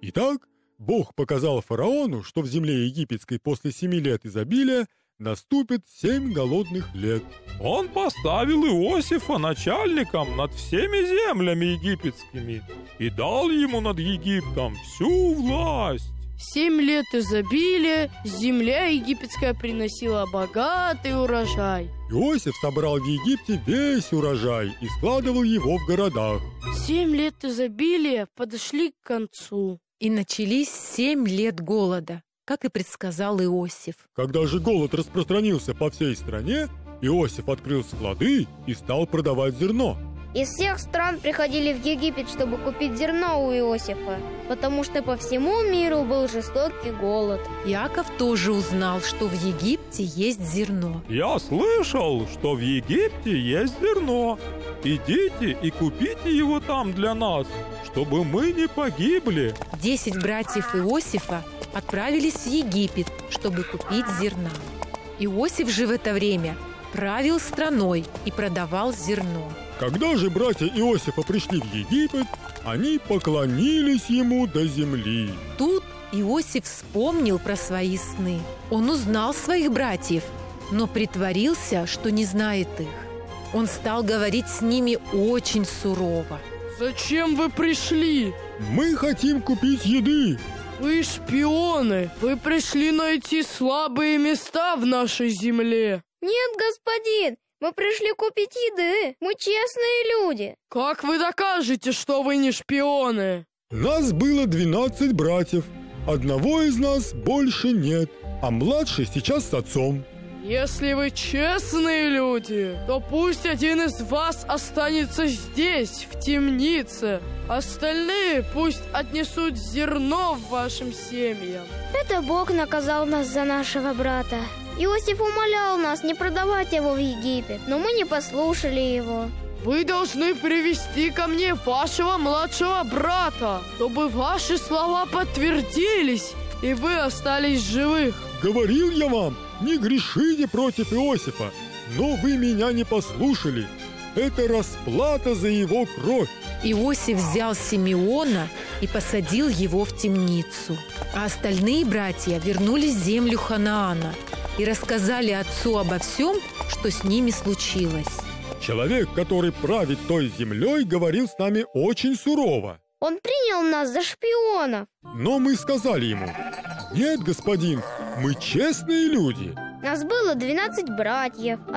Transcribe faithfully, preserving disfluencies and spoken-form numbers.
Итак, Бог показал фараону, что в земле египетской после семи лет изобилия наступит семь голодных лет. Он поставил Иосифа начальником над всеми землями египетскими и дал ему над Египтом всю власть. Семь лет изобилия, земля египетская приносила богатый урожай. Иосиф собрал в Египте весь урожай и складывал его в городах. Семь лет изобилия подошли к концу. И начались семь лет голода, как и предсказал Иосиф. Когда же голод распространился по всей стране, Иосиф открыл склады и стал продавать зерно. Из всех стран приходили в Египет, чтобы купить зерно у Иосифа, потому что по всему миру был жестокий голод. Иаков тоже узнал, что в Египте есть зерно. Я слышал, что в Египте есть зерно. Идите и купите его там для нас, чтобы мы не погибли. Десять братьев Иосифа отправились в Египет, чтобы купить зерна. Иосиф же в это время правил страной и продавал зерно. Когда же братья Иосифа пришли в Египет, они поклонились ему до земли. Тут Иосиф вспомнил про свои сны. Он узнал своих братьев, но притворился, что не знает их. Он стал говорить с ними очень сурово. Зачем вы пришли? Мы хотим купить еды. Вы шпионы. Вы пришли найти слабые места в нашей земле. Нет, господин, мы пришли купить еды. Мы честные люди. Как вы докажете, что вы не шпионы? Нас было двенадцать братьев. Одного из нас больше нет, а младший сейчас с отцом. Если вы честные люди, то пусть один из вас останется здесь, в темнице. Остальные пусть отнесут зерно в вашим семьям. Это Бог наказал нас за нашего брата. Иосиф умолял нас не продавать его в Египет, но мы не послушали его. Вы должны привести ко мне вашего младшего брата, чтобы ваши слова подтвердились, и вы остались живых. Говорил я вам, не грешите против Иосифа, но вы меня не послушали. Это расплата за его кровь. Иосиф взял Симеона и посадил его в темницу. А остальные братья вернулись в землю Ханаана и рассказали отцу обо всем, что с ними случилось. Человек, который правит той землей, говорил с нами очень сурово. Он принял нас за шпионов. Но мы сказали ему: нет, господин, мы честные люди. Нас было двенадцать братьев.